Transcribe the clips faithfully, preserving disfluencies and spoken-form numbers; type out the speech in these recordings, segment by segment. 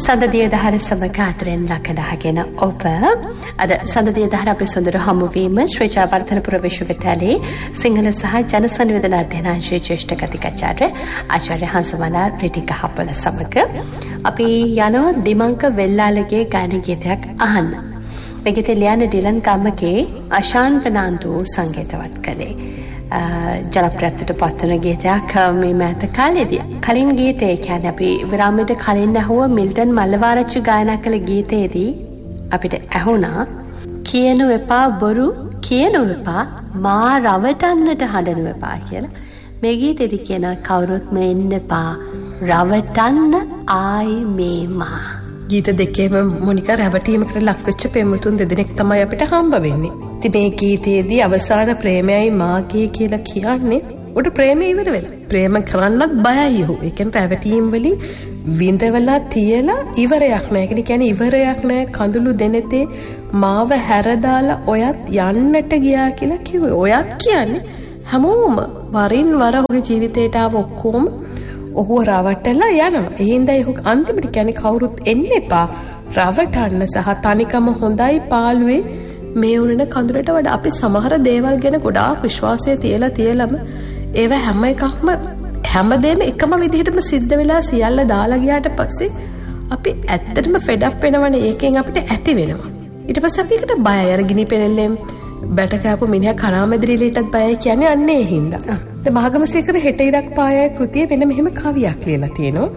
සඳදිය දහර සමග අතරින් ලකඩහගෙන ඔබ අද සඳදිය දහර අපේ සොඳුරු හමුවීම ශ්‍රී ජයවර්ධනපුර විශ්වවිද්‍යාලයේ සිංහල සහ ජන සංවේදන අධ්‍යනාංශයේ ජ්‍යෙෂ්ඨ කතිකාචාර්ය ආචාර්ය හංසමාලා රිටික හප්පල සමග අපි යනවා දිමංක වෙල්ලාලගේ ගායන ගීතයක් අහන්න. මේ ගීතය ලියන ඩිලන් ගම්මගේ අශාන් ප්‍රනාන්දු සංගීතවත් කළේ. ජනප්‍රියත්වයට පත්වන ගීතයක් මේ මෑත කාලේදී. කලින් ගීතය කියන්නේ අපි විරාමයට කලින් ඇහුව මිල්ටන් මල්ලවාරච්චි ගායනා කළ ගීතයේදී අපිට ඇහුණා කියනු එපා බොරු කියනු එපා මා රවටන්නට හඬනු එපා කියලා. මේ ගීතේදී කියන කවුරුත් මේ ඉන්න එපා රවටන්න ආයි මේ මා. ගීත දෙකේම මොනිකා රැවටීමකට ලක්වෙච්ච පෙම්වතුන් දෙදෙනෙක් තමයි අපිට හම්බ වෙන්නේ. ඉතින් මේ ගීතයේදී අවසාන ප්‍රේමයයි මාගේ කියලා කියන්නේ උඩ ප්‍රේමය ඉවර වෙලා. ප්‍රේම කරන්නත් බයයි ඔහු. ඒ කියන්නේ රැවටීම් වලින් විඳවලා තියලා ඉවරයක් නැහැ. ඒ කියන්නේ ඉවරයක් නැහැ. කඳුළු දෙනෙතේ මාව හැරදාලා ඔයත් යන්නට ගියා කියලා කිව්වේ. ඔයත් කියන්නේ හැමෝම වරින් වර ඔහුගේ ජීවිතේට ආව ඔක්කොම ඔහුව රවටලා යනවා. ඒ හින්දා ඔහු අන්තිමට කියන්නේ කවුරුත් එන්න එපා. රවටන්න සහ තනිකම හොඳයි පාළුවේ මේ උනන කඳුරට වඩා අපි සමහර දේවල් ගැන ගොඩාක් විශ්වාසය තියලා තියලම ඒව හැම එකක්ම හැමදේම එකම විදිහටම සිද්ධ වෙලා සියල්ල දාලා ගියාට පස්සේ අපි ඇත්තටම ෆෙඩ් අප් වෙනවනේ. ඒකෙන් අපිට ඇති වෙනවා. ඊට පස්සේ අපි ඒකට බයයි. අර ගිනි පෙනෙල්ලෙන් බැට කෑපු මිනිහා කණාමැදිරිලටත් බයයි කියන්නේ අන්නේ ඒ හින්දා. දැන් භාගමසේකර හෙට ඉරක් පායයි කෘතිය වෙන මෙහෙම කවියක් ලියලා තියෙනවා.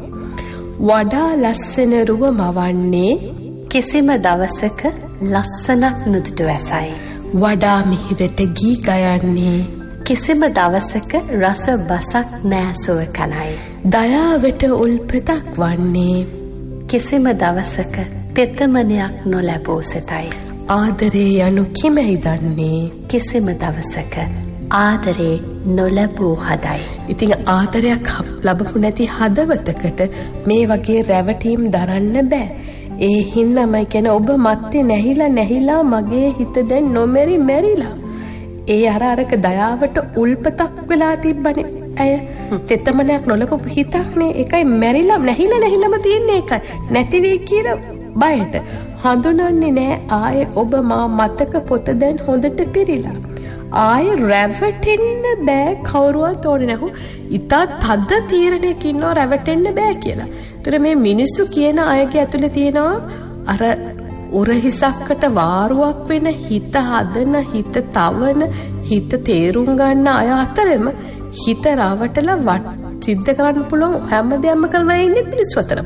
වඩා ලස්සන රුව මවන්නේ කිසිම දවසක ලස්සනක් නුදුට වැසයි. වඩා මිහිරට ගී ගයන්නේ කිසිම දවසක රස බසක් නෑසුව කනයි. දයාවට උල්පතක් වන්නේ කිසිම දවසක තෙතමනයක් නොලැබූ සිතයි. ආදරේ යනු කිමැයි දන්නේ කිසිම දවසක ආදරේ නොලැබූ හදයි. ඉතින් ආදරයක් ලැබපු නැති හදවතකට මේ වගේ රැවටීම් දරන්න බෑ. ඒ හින්දාමයි කියන ඔබ මත්තේ නැහිලා නැහිලා මගේ හිත දැන් නොමෙරි මෙරිලා. ඒ අර අරක දයාවට උල්පතක් වෙලා තිබ්බනේ. ඇය තෙතමනයක් නොලපපු හිතක්නේ. ඒකයි මෙරිලා නැහිලා නැහිලාම තියන්නේ. ඒකයි නැති වෙයි කියලා බයට හඳුනන්නේ නෑ ආයේ ඔබ මා මතක පොත දැන් හොඳට පිරීලා. ආයේ රැවටෙන්න බෑ කවුරුවත් ඕනේ නැහු. ඉතා තද තීරණයක ඉන්නව රැවටෙන්න බෑ කියලා. ඒතර මේ මිනිස්සු කියන අයගේ ඇතුලේ තියෙනවා අර උරහිසක්කට වාරුවක් වෙන හිත හදන හිත තවන හිත තේරුම් ගන්න අය අතරෙම හිත රවටලා වට සිද්ධ කරන්න පුළුවන් හැමදේම කරන අය ඉන්නේ මිනිස්සු අතරම.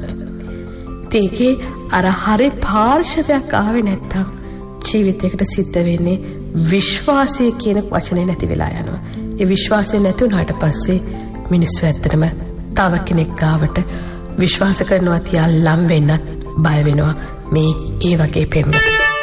ඒකේ අර හරි පාර්ශවයක් ආවේ නැත්තම් ජීවිතයකට සිද්ධ වෙන්නේ විශ්වාසය කියන වචනේ නැති වෙලා යනවා. ඒ විශ්වාසය නැති වුණාට පස්සේ මිනිස්සු ඇත්තටම තව කෙනෙක් ගාවට විශ්වාස කරනවා තියා ලම් වෙන්නත් බය වෙනවා මේ ඒ වගේ පෙම්වත.